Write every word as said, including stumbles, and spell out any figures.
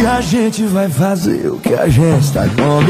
a gente vai fazer o que a gente tá combinando.